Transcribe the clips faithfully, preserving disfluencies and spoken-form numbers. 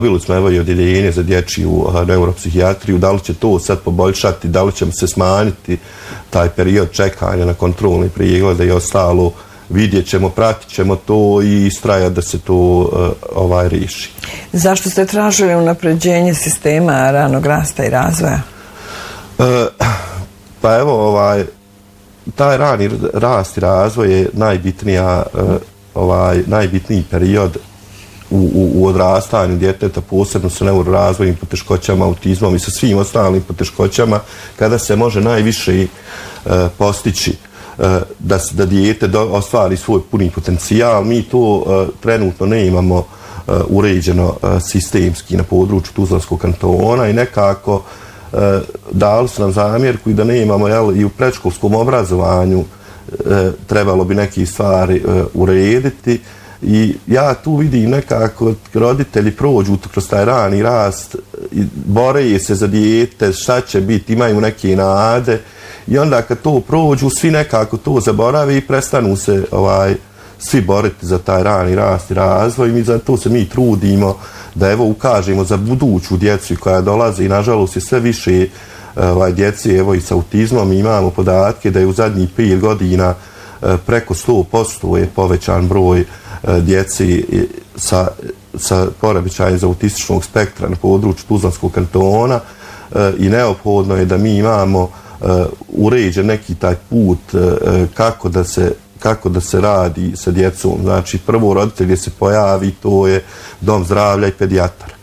Bili smo evo i odjeljenje za dječju neuropsihijatriju, da li će to sad poboljšati, da li će se smanjiti taj period čekanja na kontrolni preglede i ostalo, vidjet ćemo, pratit ćemo to i istrajati da se to uh, ovaj riješi. Zašto ste tražili unapređenje sistema ranog rasta i razvoja? Uh, pa evo, ovaj, taj rani rast i razvoj je najbitnija, uh, ovaj, najbitniji period U, u, u odrastanju djeteta, posebno sa neurorazvojnim poteškoćama, autizmom i sa svim ostalim poteškoćama, kada se može najviše uh, postići uh, da, da dijete do, ostvari svoj puni potencijal. Mi to uh, trenutno ne imamo uh, uređeno uh, sistemski na području Tuzlanskog kantona i nekako uh, dali su nam zamjerku i da ne imamo, jel, i u predškolskom obrazovanju uh, trebalo bi neke stvari uh, urediti. I ja tu vidim nekako roditelji prođu kroz taj rani rast, bore se za dijete, šta će biti, imaju neke nade i onda kad to prođu svi nekako to zaborave i prestanu se ovaj, svi boriti za taj rani rast i razvoj i mi za to se mi trudimo da evo ukažemo za buduću djecu koja dolaze i nažalost je sve više ovaj, djeci evo i sa autizmom. Imamo podatke da je u zadnjih pet godina preko sto posto je povećan broj djeci sa, sa poremećajem za autističnog spektra na području Tuzlanskog kantona i neophodno je da mi imamo uređen neki taj put kako da se kako da se radi sa djecom. Znači, prvo roditelj gdje se pojavi, to je dom zdravlja i pedijatar.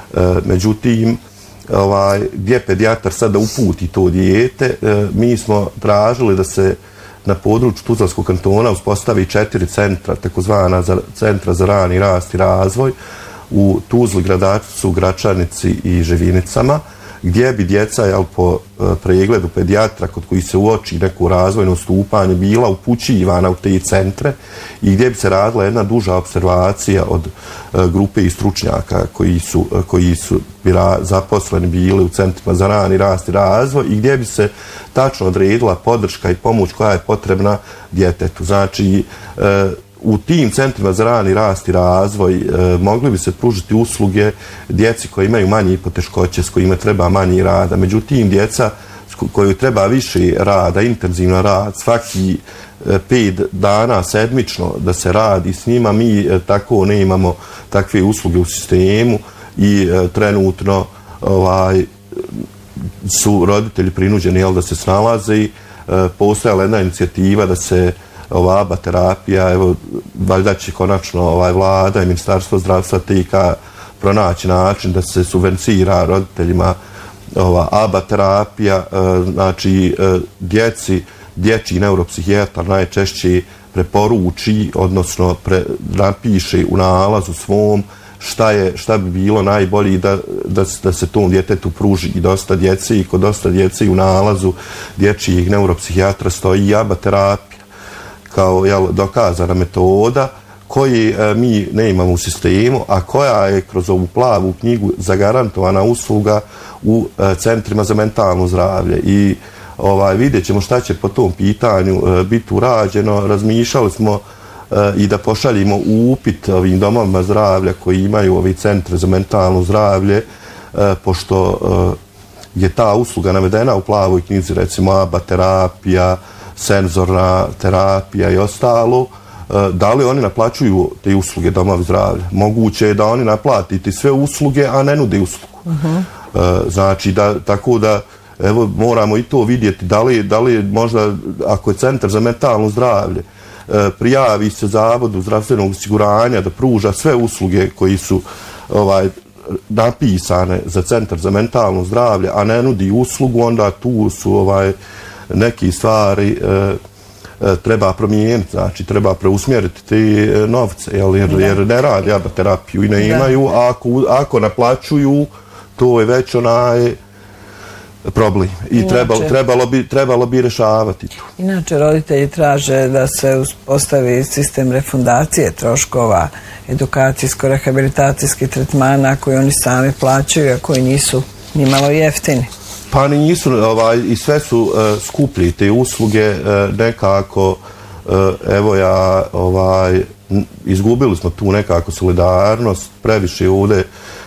Međutim, ovaj, gdje pedijatar sada uputi to dijete, mi smo tražili da se na području Tuzlanskog kantona uspostavi četiri centra, takozvana za, centra za rani rast i razvoj u Tuzli, Gradačcu, Gračanici i Živinicama, gdje bi djeca, jel, po pregledu pedijatra kod koji se uoči neko razvojno stupanje bila upućivana u te centre i gdje bi se radila jedna duža observacija od grupe i stručnjaka koji su, koji su zaposleni bili u centrima za rani rast i razvoj i gdje bi se tačno odredila podrška i pomoć koja je potrebna djetetu. Znači, u tim centrima za rani rast i razvoj e, mogli bi se pružiti usluge djeci koji imaju manje poteškoće, s kojima treba manje rada. Međutim, djeca koju treba više rada, intenzivno rad, svaki e, pet dana sedmično da se radi s njima, mi e, tako ne imamo takve usluge u sistemu i e, trenutno ovaj, su roditelji prinuđeni, jel, da se snalaze i e, postojala jedna inicijativa da se ova aba terapija, evo, valjda će konačno ovaj, vlada i ministarstvo zdravstva tika pronaći način da se subvencira roditeljima ova aba terapija, e, znači e, djeci, dječji neuropsihijatar najčešće preporuči, odnosno pre, napiše u nalazu svom šta je, šta bi bilo najbolje da, da, da se tom djetetu pruži i dosta djece i kod dosta djece u nalazu dječjih neuropsihijatra stoji i aba terapija kao, jel, dokazana metoda koji e, mi ne imamo u sistemu, a koja je kroz ovu plavu knjigu zagarantovana usluga u e, centrima za mentalno zdravlje. I ovaj, vidjet ćemo šta će po tom pitanju e, biti urađeno. Razmišljali smo e, i da pošaljimo upit ovim domovima zdravlja koji imaju ovi centre za mentalno zdravlje, e, pošto e, je ta usluga navedena u plavoj knjizi, recimo aba terapija, senzorna terapija i ostalo, da li oni naplaćuju te usluge domovi zdravlja? Moguće je da oni naplatiti sve usluge, a ne nude uslugu. Uh-huh. Znači, da, tako da, evo, moramo i to vidjeti, da li, da li možda, ako je centar za mentalno zdravlje, prijavi se Zavodu zdravstvenog osiguranja da pruža sve usluge koji su ovaj, napisane za centar za mentalno zdravlje, a ne nudi uslugu, onda tu su ovaj, neke stvari e, e, treba promijeniti, znači treba preusmjeriti te e, novce, jel, jer, jer ne radi aba terapiju i ne imaju, a ako, ako naplaćuju, to je već onaj problem i inače, trebalo, trebalo, bi, trebalo bi rješavati to. Inače, roditelji traže da se uspostavi sistem refundacije troškova edukacijsko-rehabilitacijskih tretmana koji oni sami plaćaju, a koji nisu nimalo jeftini. Pa nisu, ovaj, i sve su uh, skuplji te usluge, uh, nekako, uh, evo ja, ovaj, izgubili smo tu nekako solidarnost, previše ovdje